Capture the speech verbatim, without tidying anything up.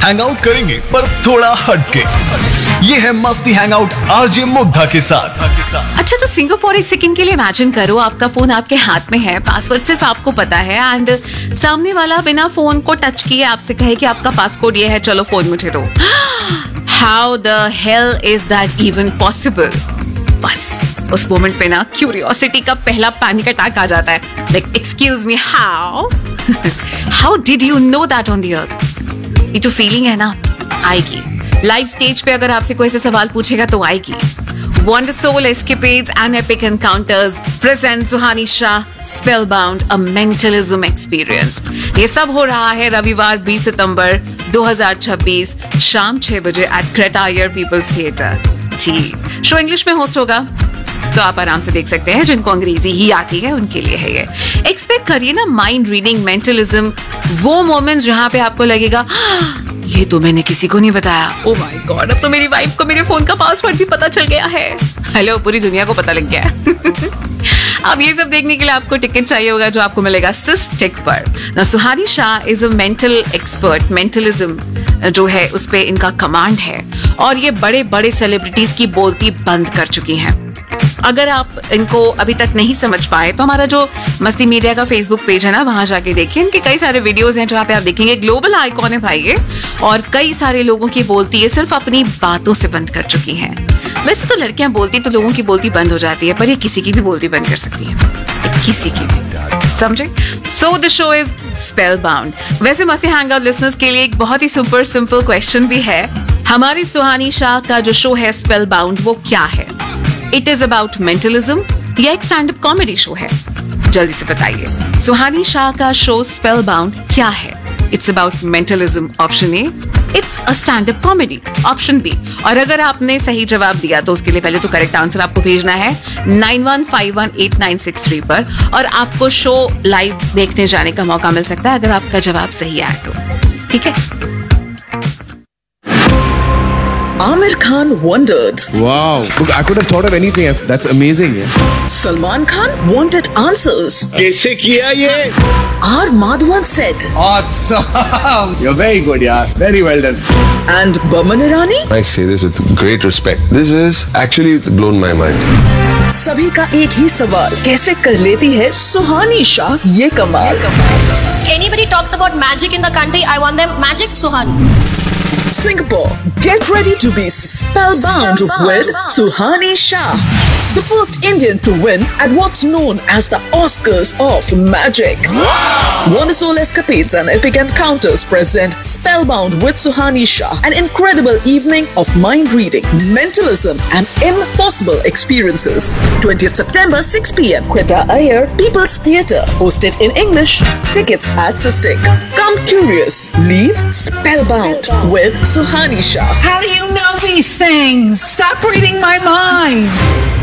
Hang out करेंगे पर थोड़ा हटके। ये है मस्ती हैंग आउट आरजे मुग्धा के साथ। अच्छा, तो सिंगापुर एक सेकंड के लिए इमेजिन करो, आपका फोन आपके हाथ में है, पासवर्ड सिर्फ आपको पता है एंड सामने वाला बिना फोन को टच किए आपसे कहे कि आपका पासवर्ड ये है, चलो फोन मुझे दो। How the hell is that even possible? बस उस मोमेंट पे ना क्यूरियोसिटी का पहला पैनिक अटैक आ जाता है, like excuse me, how how did you know that on the earth? ये जो फीलिंग है ना, आएगी लाइव स्टेज पे। अगर आपसे कोई ऐसे सवाल पूछेगा तो आएगी। Wondersoul Escapades and Epic Encounters present Suhani Shah Spellbound, a mentalism experience। ये सब हो रहा है रविवार बीस सितंबर दो हज़ार छब्बीस शाम छह बजे एट क्रेटायर पीपल्स थिएटर। जी, शो इंग्लिश में होस्ट होगा तो आप आराम से देख सकते हैं, जिनको अंग्रेजी ही आती है उनके लिए है ये। एक्सपेक्ट करिए ना माइंड रीडिंग, मेंटलिज्म, वो मोमेंट्स जहां पे आपको लगेगा ये तो मैंने किसी को नहीं बताया, ओ माय गॉड, अब तो मेरी वाइफ को मेरे फोन का पासवर्ड भी पता चल गया है। हेलो, पूरी दुनिया को पता लग गया है। अब ये सब देखने के लिए आपको टिकट चाहिए होगा, जो आपको मिलेगा सिस टिक पर ना। सुहानी Shah is a mental expert, mentalism जो है उस पे इनका कमांड है और ये बड़े बड़े सेलिब्रिटीज की बोलती बंद कर चुकी हैं। अगर आप इनको अभी तक नहीं समझ पाए तो हमारा जो मस्ती मीडिया का फेसबुक पेज है ना, वहां जाके देखिए, इनके कई सारे वीडियोस हैं जहाँ पे आप देखेंगे ग्लोबल आइकॉन है भाई ये, और कई सारे लोगों की बोलती है सिर्फ अपनी बातों से बंद कर चुकी हैं। वैसे तो लड़कियां बोलती तो लोगों की बोलती बंद हो जाती है, पर ये किसी की भी बोलती बंद कर सकती है, किसी की भी, समझे? So the show is स्पेलबाउंड। वैसे मस्ती हैंगआउट लिसनर्स के लिए एक बहुत ही सुपर सिंपल क्वेश्चन भी है, हमारी सुहानी शाह का जो शो है स्पेलबाउंड वो क्या है? इट इज अबाउट मेंटलिज्म या एक स्टैंड अप कॉमेडी शो है? जल्दी से बताइए, सुहानी शाह का शो स्पेलबाउंड क्या है? It's about mentalism option A, it's a stand up comedy option B. और अगर आपने सही जवाब दिया तो उसके लिए पहले तो करेक्ट आंसर आपको भेजना है nine one five one eight nine six three पर, और आपको शो लाइव देखने जाने का मौका मिल सकता है अगर आपका जवाब सही आया तो, ठीक है? Amir Khan wondered. Wow, I could have thought of anything. That's amazing. Yeah. Salman Khan wanted answers. कैसे किया ये? R. Madhavan said. Awesome! You're very good, yaar. Very well done. And Boman Irani? I say this with great respect. This is actually it's blown my mind. सभी का एक ही सवाल, कैसे कर लेती है सुहानी शाह ये कमाल? Anybody talks about magic in the country, I want them magic Suhani. Singapore, get ready to be spellbound with Suhani Shah, the first Indian to win at what's known as the Oscars of Magic. Wondersoul Escapades and Epic Encounters present Spellbound with Suhani Shah, an incredible evening of mind reading, mentalism, and impossible experiences. twentieth September, six p m Quetta Iyer, People's Theatre. Hosted in English. Tickets at Sistik. Come curious, leave spellbound with Suhani Shah. How do you know these things? Stop reading my mind.